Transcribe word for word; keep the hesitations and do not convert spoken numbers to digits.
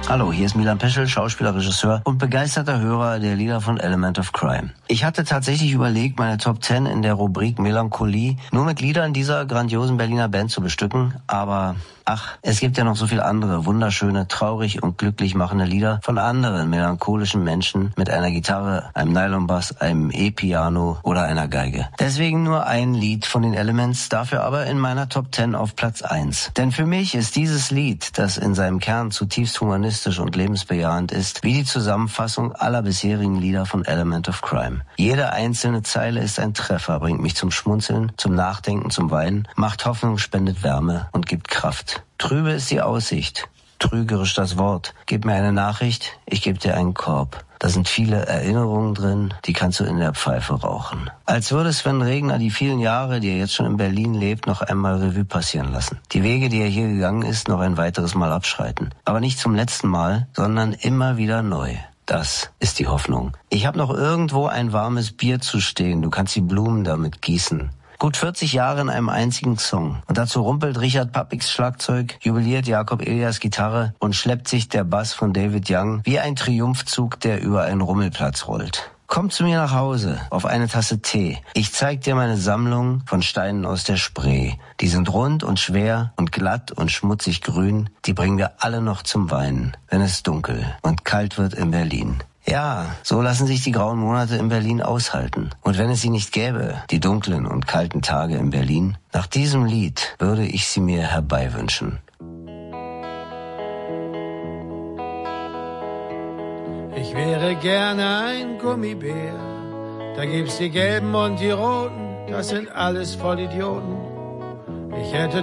Hallo, hier ist Milan Peschel, Schauspieler, Regisseur und begeisterter Hörer der Lieder von Element of Crime. Ich hatte tatsächlich überlegt, meine Top zehn in der Rubrik Melancholie nur mit Liedern dieser grandiosen Berliner Band zu bestücken, aber ach, es gibt ja noch so viel andere, wunderschöne, traurig und glücklich machende Lieder von anderen melancholischen Menschen mit einer Gitarre, einem Nylonbass, einem E-Piano oder einer Geige. Deswegen nur ein Lied von den Elements, dafür aber in meiner Top zehn auf Platz eins. Denn für mich ist dieses Lied, das in seinem Kern zutiefst humanistisch und lebensbejahend ist, wie die Zusammenfassung aller bisherigen Lieder von Element of Crime. Jede einzelne Zeile ist ein Treffer, bringt mich zum Schmunzeln, zum Nachdenken, zum Weinen, macht Hoffnung, spendet Wärme und gibt Kraft. Trübe ist die Aussicht, trügerisch das Wort. Gib mir eine Nachricht, ich gebe dir einen Korb. Da sind viele Erinnerungen drin, die kannst du in der Pfeife rauchen. Als würde Sven Regner die vielen Jahre, die er jetzt schon in Berlin lebt, noch einmal Revue passieren lassen. Die Wege, die er hier gegangen ist, noch ein weiteres Mal abschreiten. Aber nicht zum letzten Mal, sondern immer wieder neu. Das ist die Hoffnung. Ich habe noch irgendwo ein warmes Bier zu stehen. Du kannst die Blumen damit gießen. Gut vierzig Jahre in einem einzigen Song. Und dazu rumpelt Richard Pappiks Schlagzeug, jubiliert Jakob Elias Gitarre und schleppt sich der Bass von David Young wie ein Triumphzug, der über einen Rummelplatz rollt. Komm zu mir nach Hause auf eine Tasse Tee. Ich zeig dir meine Sammlung von Steinen aus der Spree. Die sind rund und schwer und glatt und schmutzig grün. Die bringen wir alle noch zum Weinen, wenn es dunkel und kalt wird in Berlin. Ja, so lassen sich die grauen Monate in Berlin aushalten. Und wenn es sie nicht gäbe, die dunklen und kalten Tage in Berlin, nach diesem Lied würde ich sie mir herbeiwünschen. Ich wäre gerne ein Gummibär, da gibt's die Gelben und die Roten, das sind alles Vollidioten. Ich hätte